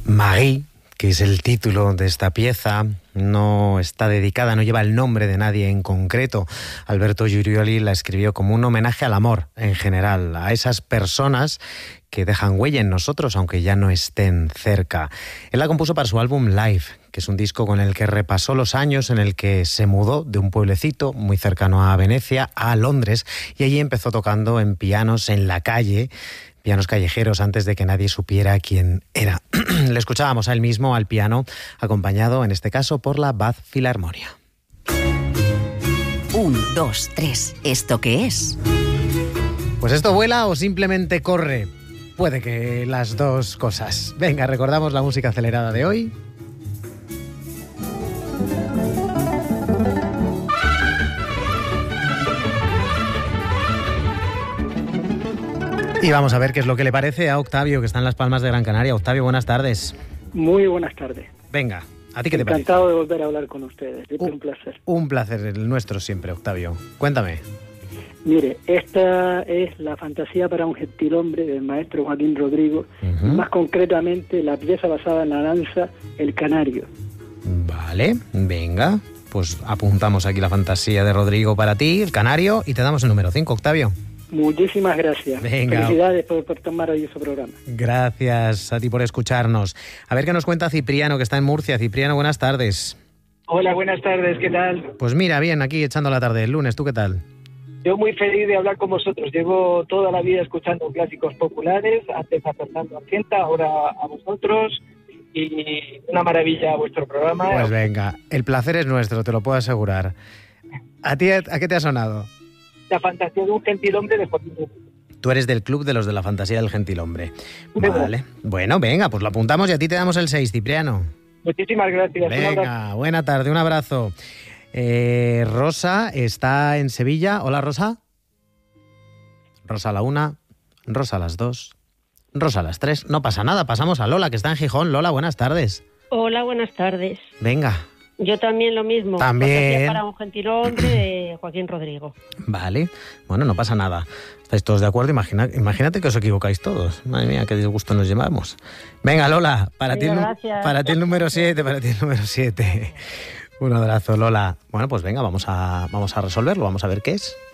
Marie, que es el título de esta pieza, no está dedicada, no lleva el nombre de nadie en concreto. Alberto Giurioli la escribió como un homenaje al amor en general, a esas personas que dejan huella en nosotros, aunque ya no estén cerca. Él la compuso para su álbum Live, que es un disco con el que repasó los años en el que se mudó de un pueblecito muy cercano a Venecia a Londres, y allí empezó tocando en pianos en la calle, pianos callejeros, antes de que nadie supiera quién era. Le escuchábamos a él mismo al piano, acompañado en este caso por la Bath Filarmonia. 1, 2, 3. ¿Esto qué es? Pues esto vuela o simplemente corre. Puede que las dos cosas. Venga, recordamos la música acelerada de hoy. Y vamos a ver qué es lo que le parece a Octavio, que está en Las Palmas de Gran Canaria. Octavio, buenas tardes. Muy buenas tardes. Venga, ¿a ti qué te parece? Encantado de volver a hablar con ustedes. Es un placer. Un placer, el nuestro siempre, Octavio. Cuéntame. Mire, esta es la fantasía para un gentilhombre del maestro Joaquín Rodrigo, más concretamente la pieza basada en la danza El Canario. Vale, venga, pues apuntamos aquí la fantasía de Rodrigo para ti, El Canario, y te damos el número 5, Octavio. Muchísimas gracias. Venga. Felicidades por tan maravilloso programa. Gracias a ti por escucharnos. A ver qué nos cuenta Cipriano, que está en Murcia. Cipriano, buenas tardes. Hola, buenas tardes, ¿qué tal? Pues mira, bien, aquí echando la tarde del lunes. ¿Tú qué tal? Yo muy feliz de hablar con vosotros. Llevo toda la vida escuchando clásicos populares, antes a Fernando Argenta, ahora a vosotros, y una maravilla vuestro programa. Pues venga, el placer es nuestro, te lo puedo asegurar. ¿A ti a qué te ha sonado? La fantasía de un gentilhombre de Joaquín Rodrigo. Tú eres del club de los de la fantasía del gentilhombre. Vale, bueno, venga, pues lo apuntamos y a ti te damos el 6, Cipriano. Muchísimas gracias. Venga, buena tarde, un abrazo. Rosa está en Sevilla. Hola, Rosa. Rosa a la 1, Rosa a las 2, Rosa a las 3. No pasa nada, pasamos a Lola, que está en Gijón. Lola, buenas tardes. Hola, buenas tardes. Venga. Yo también lo mismo. También. Para un gentilhombre de Joaquín Rodrigo. Vale, bueno, no pasa nada. ¿Estáis todos de acuerdo? Imagínate que os equivocáis todos. Madre mía, qué disgusto nos llevamos. Venga, Lola, para ti el número 7, para ti el número 7. Un abrazo, Lola. Bueno, pues venga, vamos a resolverlo, vamos a ver qué es.